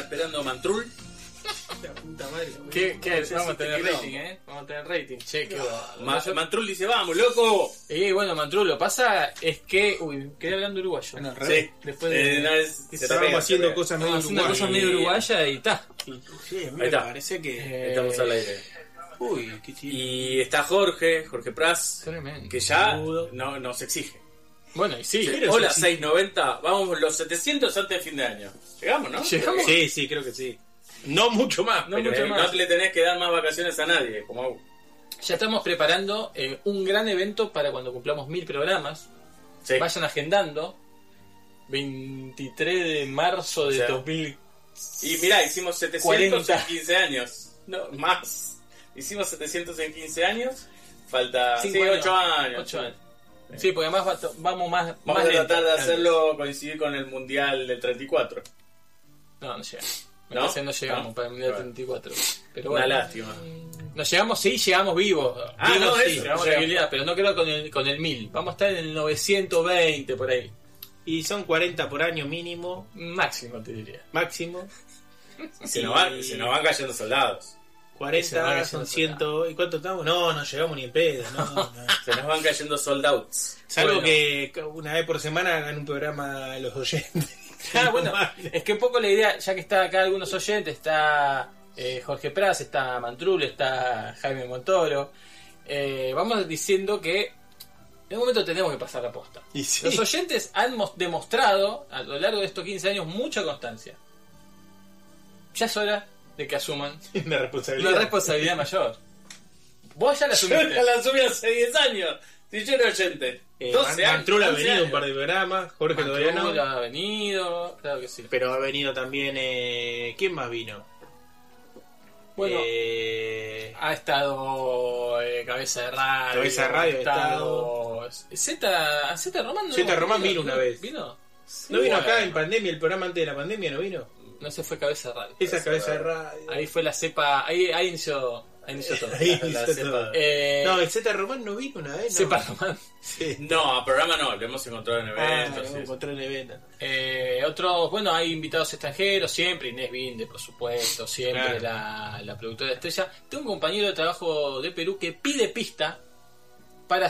esperando Mantrul. La puta madre. ¿Qué? Vamos a tener quilombo. rating, Vamos a tener rating. Che, qué Mantrul dice, vamos, loco. Y bueno, Mantrul, lo pasa es que... Uy, quedé hablando uruguayo. Bueno, al Sí. revés. Después de... No, se te Estábamos pega, haciendo se te pega. cosas medio Estamos haciendo uruguayas. cosas medio uruguaya y está. Sí, a mí Ahí me está. parece que... Estamos al aire. Uy, qué chido. Y está Jorge Pras, Tremendo. que ya Saludo. no nos exige. Bueno, y sí. Pero Hola, sí. 690, vamos los 700 antes de fin de año. Llegamos, ¿no? Llegamos. Sí, creo que sí. No mucho más. No Pero mucho más. no le tenés que dar más vacaciones a nadie, como a vos. Ya estamos preparando un gran evento para cuando cumplamos 1000 programas. Sí. Vayan agendando. 23 de marzo de O sea, 2000. Y mirá, hicimos 700 40. en 15 años. No, más. Hicimos 700 en 15 años. Falta 5 años. 8 años. 8 años. Sí, porque además vamos más. Vamos más a tratar de lento. hacerlo coincidir con el Mundial del 34. No llega. Me ¿No? parece que no llegamos No. para el Mundial Bueno. 34. Pero Una bueno. lástima. Nos llegamos, sí, llegamos vivos. Ah, Vivos, no, sí, eso, llegamos a llegamos. tranquilidad, pero no creo con el 1000. Vamos a estar en el 920 por ahí. Y son 40 por año mínimo, Máximo, te diría. máximo. Se nos van cayendo soldados. Se nos van 40 cayendo son 100. ¿Y cuánto estamos? No llegamos ni en pedo. No. Se nos van cayendo soldouts. Salvo Bueno. que una vez por semana hagan un programa a los oyentes. Ah, bueno, es que un poco la idea, ya que está acá algunos oyentes, está Jorge Pras, está Mantrul, está Jaime Montoro, vamos diciendo que en un momento tenemos que pasar la posta. Y sí. Los oyentes han demostrado a lo largo de estos 15 años mucha constancia. Ya es hora de que asuman Una responsabilidad. una responsabilidad mayor. Vos ya la Yo asumiste. ya la asumí hace 10 años. Si yo era oyente. 12 años. Mantrul ha 11 venido un años. par de programas, Jorge todavía Mantrul no. ha venido, claro que sí. Pero ha venido también. ¿Quién más vino? Bueno, Eh, ha estado Cabeza de Radio. Cabeza de Radio ha estado Z Román. Zeta Román vino una vez. ¿Vino? ¿No vino Bueno. acá en pandemia? ¿El programa antes de la pandemia no vino? No se fue Cabeza de Radio. Esa cabeza de radio. Ahí fue la cepa. Ahí inició todo. Ahí La hizo cepa. todo. No, el Z Román no vino una vez. ¿no? Cepa Román. Sí. No, a programa no, lo hemos encontrado en Ah, eventos. lo sí. encontré en evento. Otros, bueno, hay invitados extranjeros, siempre Inés Binde, por supuesto, siempre la productora estrella. Tengo un compañero de trabajo de Perú que pide pista para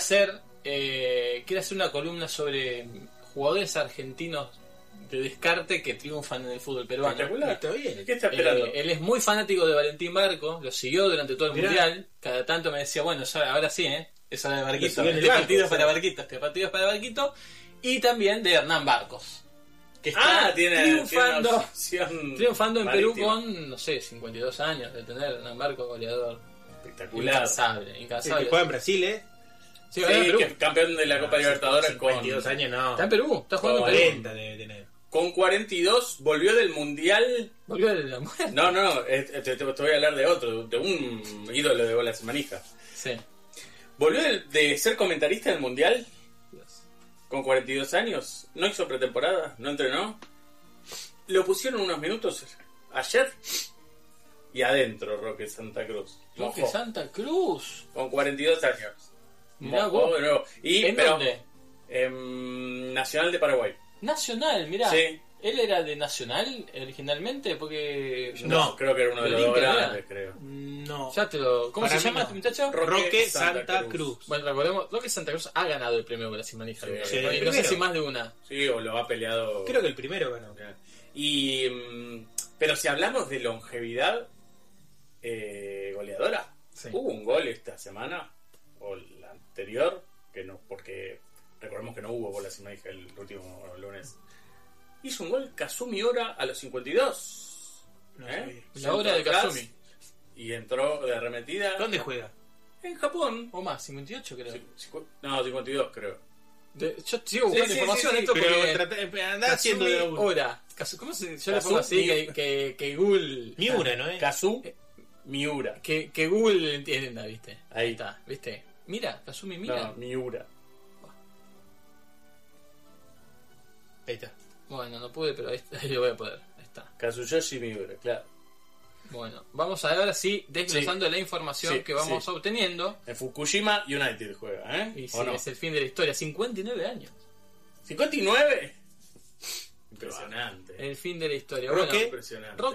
quiere hacer una columna sobre jugadores argentinos de descarte que triunfan en el fútbol peruano. Espectacular. Está bien. ¿Qué está esperando? Él es muy fanático de Valentín Barco, lo siguió durante todo el Mirá. mundial. Cada tanto me decía, bueno, ahora sí, es hora de Lo Barquito. siguió en el Este banco, partido o sea. para Barquito, este partido es para Barquito. Y también de Hernán Barcos, que está Tiene triunfando, una obsesión triunfando en Perú marítima. con, no sé, 52 años de tener Hernán Barcos, goleador. Espectacular. Incansable, El incansable. que juega en Brasil, ¿eh? Sí, Sí, ahora en Perú. que es campeón de la Copa Libertadores con 22 años, no. Está en Perú, está jugando en Perú. 40 debe tener. con 42, volvió del Mundial. Volvió de la muerte. No, te voy a hablar de otro, de un ídolo de bolas manija. Sí. Volvió de ser comentarista del Mundial con 42 años. No hizo pretemporada, no entrenó. Lo pusieron unos minutos ayer y adentro Roque Santa Cruz. Roque Mojó. Santa Cruz. Con 42 años. Mirá Mojó vos. de nuevo. ¿En Pero, dónde? Nacional de Paraguay. Nacional, mirá. Sí. ¿Él era de Nacional originalmente? Porque... No. Creo que era uno de Pero los dos Inter, grandes, creo. No. Ya te lo... ¿Cómo Para se mí llama no. este muchacho? Roque Santa Cruz. Bueno, recordemos, Roque Santa Cruz ha ganado el premio Brasil Manija. Sí, sí, ¿no? Y el no sé primero. si más de una. Sí, o lo ha peleado. Creo que el primero ganó. Y pero si hablamos de longevidad goleadora, Sí. hubo un gol esta semana o la anterior que no, porque recordemos que no hubo bolas y manija el último lunes. Hizo un gol Kazumi Ora a los 52. No ¿Eh? sabía. La hora de Atrás Kazumi. y entró de arremetida. ¿Dónde juega? En Japón. O más, 58 creo. No, 52 creo. Yo sigo buscando Sí, información sí, esto Pero porque... andá haciendo de Kazumi uno. Ora. ¿Cómo se...? Yo le pongo así, Kazumi- que Google... Miura, ¿no es? Kazu Miura. Que Google entienda, ¿viste? Ahí está, ¿viste? Mira, Kazumi, mira. No, Miura. Ahí está. Bueno, no pude, pero ahí lo voy a poder. Ahí está. Kazuyoshi Miura, claro. Bueno, vamos a ver ahora sí, desglosando la información Sí, que vamos sí. obteniendo. En Fukushima United juega, ¿eh? Y sí, ¿O no? es el fin de la historia. 59 años. 59. Impresionante. El fin de la historia. Roque. Bueno, Impresionante.